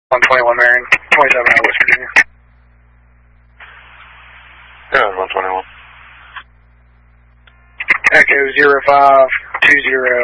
121 Marion, 27 out of West Virginia. Yeah, 121. Echo 0520